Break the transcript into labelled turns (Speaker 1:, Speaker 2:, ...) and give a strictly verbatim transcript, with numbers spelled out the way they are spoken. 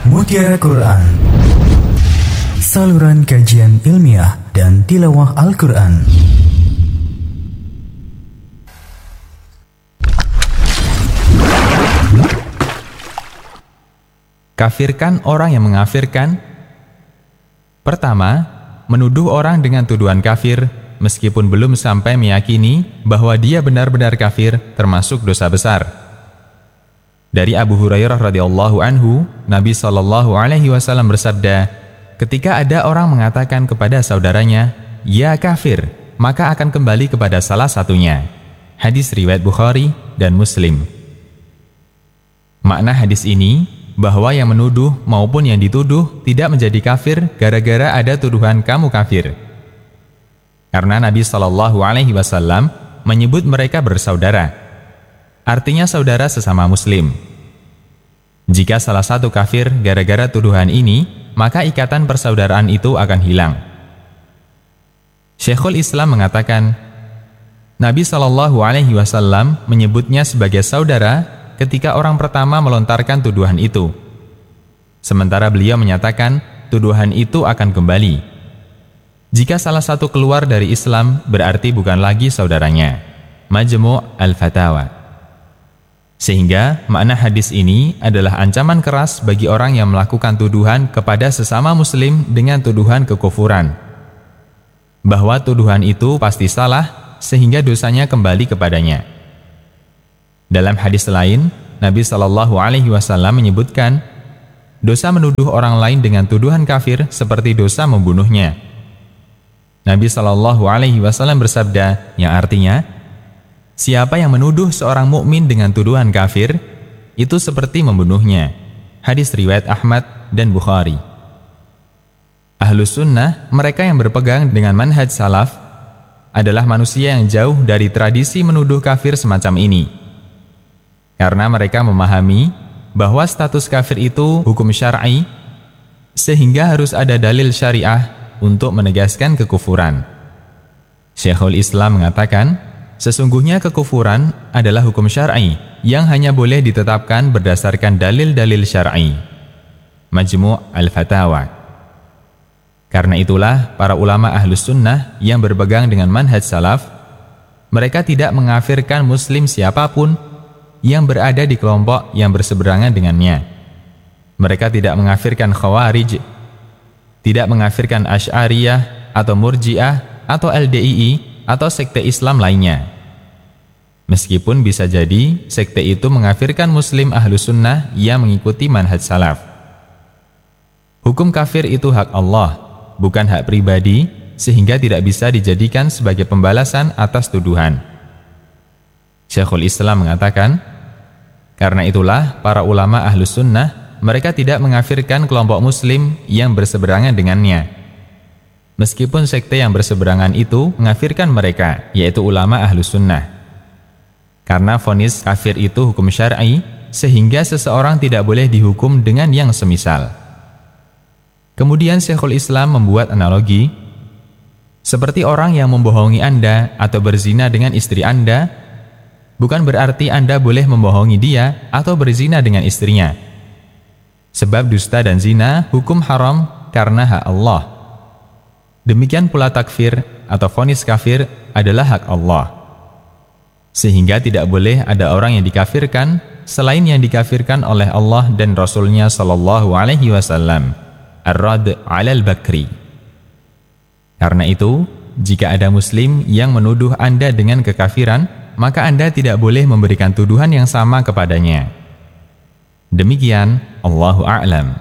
Speaker 1: Mutiara Quran, saluran kajian ilmiah dan tilawah Al-Quran.
Speaker 2: Kafirkan orang yang mengafirkan. Pertama, menuduh orang dengan tuduhan kafir meskipun belum sampai meyakini bahwa dia benar-benar kafir termasuk dosa besar. Dari Abu Hurairah radhiyallahu anhu, Nabi shallallahu alaihi wasallam bersabda, ketika ada orang mengatakan kepada saudaranya, "Ya kafir," maka akan kembali kepada salah satunya. Hadis riwayat Bukhari dan Muslim. Makna hadis ini bahwa yang menuduh maupun yang dituduh tidak menjadi kafir gara-gara ada tuduhan kamu kafir. Karena Nabi shallallahu alaihi wasallam menyebut mereka bersaudara. Artinya saudara sesama muslim. Jika salah satu kafir gara-gara tuduhan ini, maka ikatan persaudaraan itu akan hilang. Syekhul Islam mengatakan, Nabi shallallahu alaihi wasallam menyebutnya sebagai saudara ketika orang pertama melontarkan tuduhan itu. Sementara beliau menyatakan tuduhan itu akan kembali. Jika salah satu keluar dari Islam, berarti bukan lagi saudaranya. Majmu' al-Fatawa. Sehingga makna hadis ini adalah ancaman keras bagi orang yang melakukan tuduhan kepada sesama muslim dengan tuduhan kekufuran. Bahwa tuduhan itu pasti salah sehingga dosanya kembali kepadanya. Dalam hadis lain, Nabi shallallahu alaihi wasallam menyebutkan, dosa menuduh orang lain dengan tuduhan kafir seperti dosa membunuhnya. Nabi shallallahu alaihi wasallam bersabda, yang artinya, siapa yang menuduh seorang mukmin dengan tuduhan kafir, itu seperti membunuhnya. Hadis riwayat Ahmad dan Bukhari. Ahlus sunnah, mereka yang berpegang dengan manhaj salaf, adalah manusia yang jauh dari tradisi menuduh kafir semacam ini. Karena mereka memahami bahwa status kafir itu hukum syar'i, sehingga harus ada dalil syariah untuk menegaskan kekufuran. Syekhul Islam mengatakan, sesungguhnya kekufuran adalah hukum syar'i yang hanya boleh ditetapkan berdasarkan dalil-dalil syar'i. Majmu' al-Fatawa. Karena itulah para ulama ahlus sunnah yang berpegang dengan manhaj salaf, mereka tidak mengafirkan muslim siapapun yang berada di kelompok yang berseberangan dengannya. Mereka tidak mengafirkan khawarij, tidak mengafirkan asy'ariyah atau murji'ah atau L D I I atau sekte Islam lainnya. Meskipun bisa jadi sekte itu mengafirkan muslim ahlus sunnah yang mengikuti manhaj salaf. Hukum kafir itu hak Allah, bukan hak pribadi, sehingga tidak bisa dijadikan sebagai pembalasan atas tuduhan. Syekhul Islam mengatakan, karena itulah para ulama ahlus sunnah, mereka tidak mengafirkan kelompok muslim yang berseberangan dengannya. Meskipun sekte yang berseberangan itu mengafirkan mereka, yaitu ulama ahlus sunnah. Karena vonis kafir itu hukum syar'i, sehingga seseorang tidak boleh dihukum dengan yang semisal. Kemudian Syekhul Islam membuat analogi, seperti orang yang membohongi Anda atau berzina dengan istri Anda, bukan berarti Anda boleh membohongi dia atau berzina dengan istrinya. Sebab dusta dan zina hukum haram karena hak Allah. Demikian pula takfir atau vonis kafir adalah hak Allah. Sehingga tidak boleh ada orang yang dikafirkan selain yang dikafirkan oleh Allah dan Rasulnya sallallahu alaihi wasallam. Ar-Rad 'alal Bakri. Karena itu, jika ada muslim yang menuduh Anda dengan kekafiran, maka Anda tidak boleh memberikan tuduhan yang sama kepadanya. Demikian, Allahu a'lam.